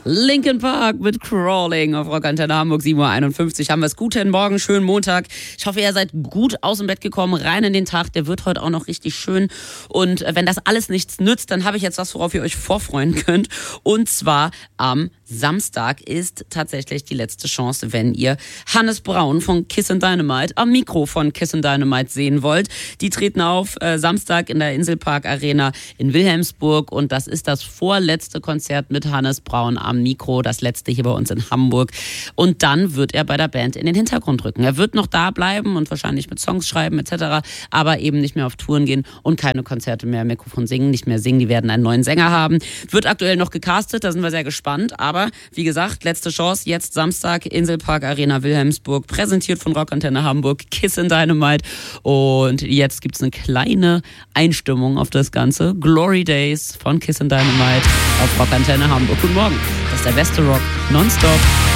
Linkin Park mit Crawling auf Rockantenne Hamburg, 7:51 Uhr. Haben wir es. Guten Morgen, schönen Montag. Ich hoffe, ihr seid gut aus dem Bett gekommen, rein in den Tag. Der wird heute auch noch richtig schön. Und wenn das alles nichts nützt, dann habe ich jetzt was, worauf ihr euch vorfreuen könnt. Und zwar am Samstag ist tatsächlich die letzte Chance, wenn ihr Hannes Brown von Kiss and Dynamite am Mikro von Kiss and Dynamite sehen wollt. Die treten auf Samstag in der Inselpark Arena in Wilhelmsburg und das ist das vorletzte Konzert mit Hannes Brown am Mikro, das letzte hier bei uns in Hamburg. Und dann wird er bei der Band in den Hintergrund rücken. Er wird noch da bleiben und wahrscheinlich mit Songs schreiben etc., aber eben nicht mehr auf Touren gehen und keine Konzerte mehr am Mikrofon singen, nicht mehr singen. Die werden einen neuen Sänger haben. Wird aktuell noch gecastet, da sind wir sehr gespannt. Aber wie gesagt, letzte Chance, jetzt Samstag, Inselpark Arena Wilhelmsburg, präsentiert von Rockantenne Hamburg, Kiss and Dynamite. Und jetzt gibt's eine kleine Einstimmung auf das Ganze. Glory Days von Kiss and Dynamite auf Rockantenne Hamburg. Guten Morgen, das ist der beste Rock nonstop.